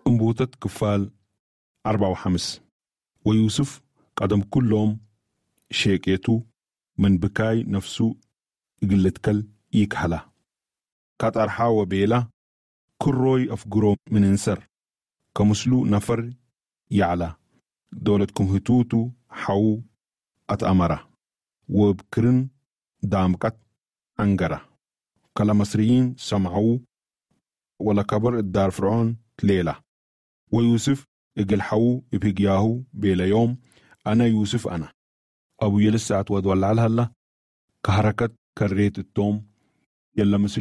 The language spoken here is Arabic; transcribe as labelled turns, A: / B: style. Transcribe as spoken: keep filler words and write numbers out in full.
A: انبوتت كفال أربعة وخمس. ويوسف قدم كلهم شيكيتو من بكاي نفسه قلتكل يكحلا كات أرحا وبيلا كروي أفقرو من انسر كمسلو نفر يعلى دولتكم هتوتو حو أتأمرة وبكرن دامكت أنقرة كلا مصريين سمعوا ولا كبر الدار فرعون تليلة. ويوسف اقل حو يبقياهو بيلا يوم أنا يوسف أنا أبو يلسات ودولع لها كهركت كريت التوم يلا مسلو